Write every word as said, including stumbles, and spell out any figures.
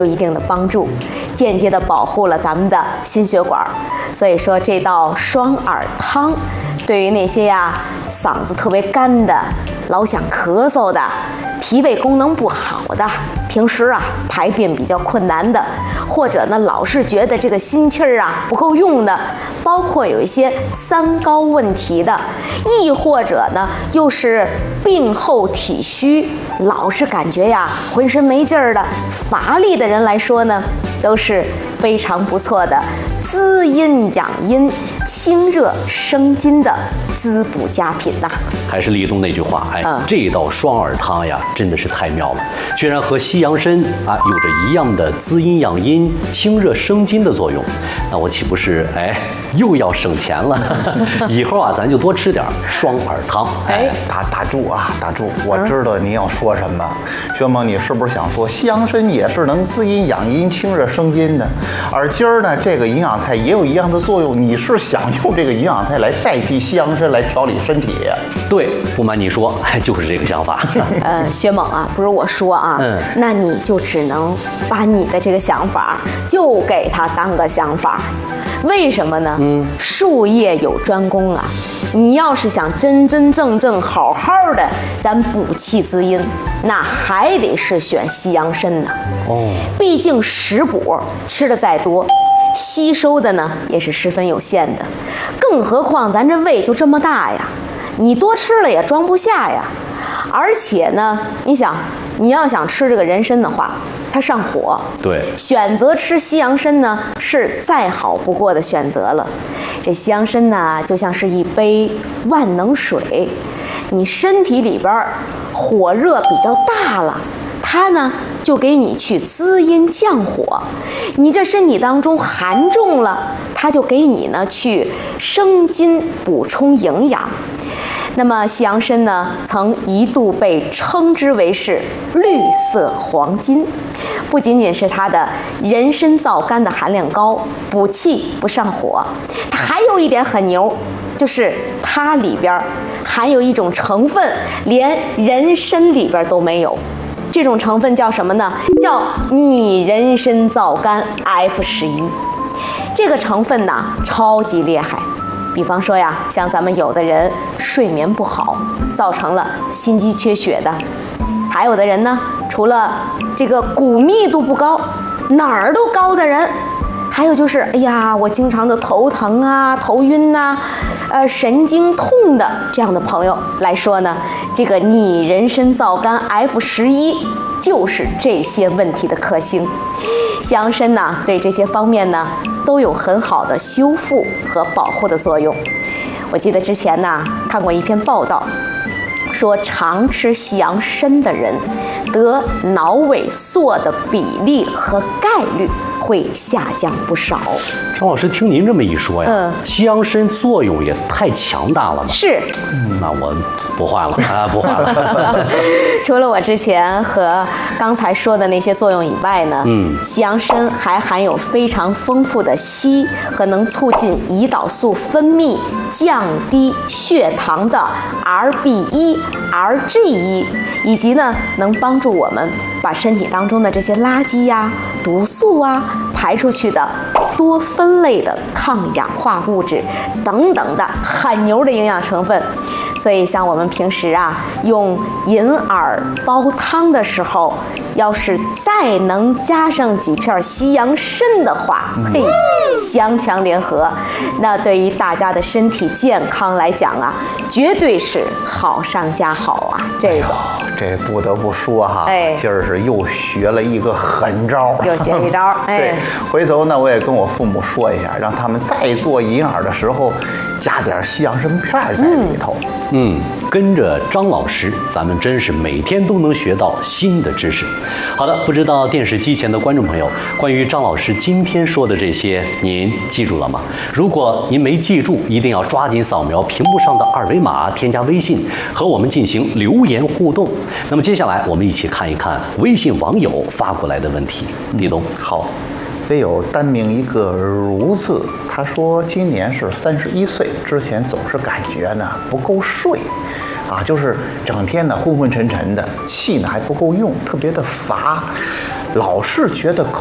有一定的帮助，间接的保护了咱们的心血管。所以说这道双耳汤，对于那些呀嗓子特别干的、老想咳嗽的、脾胃功能不好的、平时啊排便比较困难的，或者呢老是觉得这个心气儿啊不够用的，包括有一些三高问题的，亦或者呢又是病后体虚，老是感觉呀浑身没劲儿的、乏力的人来说呢，都是非常不错的滋阴养阴、清热生津的滋补佳品呐、啊。 还是立冬那句话，哎， 嗯、 这道双耳汤呀，真的是太妙了，居然和西洋参啊有着一样的滋阴养阴、清热生津的作用。那我岂不是哎又要省钱了？以后啊，咱就多吃点双耳汤。 哎，打打住啊，打住！我知道你要说什么，薛萌，你是不是想说西洋参也是能滋阴养阴、清热生津的？而今儿呢，这个营养菜也有一样的作用，你是想用这个营养菜来代替西洋参来调理身体？ 对，不瞒你说，就是这个想法。 呃，薛猛啊，不是我说啊， 嗯， 那你就只能把你的这个想法就给他当个想法。为什么呢？嗯，术业有专攻啊。你要是想真真正正好好的咱补气滋阴，那还得是选西洋参呢。 哦， 毕竟食补吃的再多，吸收的呢也是十分有限的。更何况咱这胃就这么大呀，你多吃了也装不下呀。而且呢，你想，你要想吃这个人参的话，它上火， 对， 选择吃西洋参呢是再好不过的选择了。这西洋参呢就像是一杯万能水，你身体里边火热比较大了，它呢就给你去滋阴降火；你这身体当中寒重了，它就给你呢去生津补充营养。那么西洋参呢，曾一度被称之为是绿色黄金，不仅仅是它的人参皂苷的含量高，补气不上火，它还有一点很牛，就是它里边含有一种成分，连人参里边都没有。这种成分叫什么呢？叫拟人参皂苷 F 十一。这个成分呢，超级厉害。比方说呀，像咱们有的人睡眠不好，造成了心肌缺血的；还有的人呢，除了这个骨密度不高，哪儿都高的人，还有就是，哎呀，我经常的头疼啊、头晕呐、啊，呃，神经痛的这样的朋友来说呢，这个拟人参皂苷 F 十一就是这些问题的克星。西洋参呢，对这些方面呢，都有很好的修复和保护的作用。我记得之前呢看过一篇报道，说常吃西洋参的人得脑萎缩的比例和概率会下降不少。 张老师，听您这么一说呀， 嗯， 西洋参作用也太强大了吧？ 是， 嗯，那我不换了啊，不换了。 除了我之前和刚才说的那些作用以外呢，嗯，西洋参还含有非常丰富的硒和能促进胰岛素分泌、降低血糖的 R B 一、R G 一，以及呢能帮助我们把身体当中的这些垃圾呀、毒素啊排出去的多酚类的抗氧化物质等等的很牛的营养成分。所以像我们平时啊用银耳煲汤的时候，要是再能加上几片西洋参的话，嘿，强强联合，那对于大家的身体健康来讲啊，绝对是好上加好啊！这个， 这不得不说哈， 哎， 今儿是又学了一个狠招， 又学一招，哎， 对，回头呢我也跟我父母说一下，让他们再做银耳的时候加点西洋参片在里头。 嗯，跟着张老师，咱们真是每天都能学到新的知识。好的，不知道电视机前的观众朋友，关于张老师今天说的这些，您记住了吗？如果您没记住，一定要抓紧扫描屏幕上的二维码，添加微信和我们进行留言互动。那么接下来我们一起看一看微信网友发过来的问题。李东， 嗯，好。微友单名一个如字，他说今年是三十一岁，之前总是感觉呢不够睡，啊，就是整天呢昏昏沉沉的，气呢还不够用，特别的乏。 老是觉得口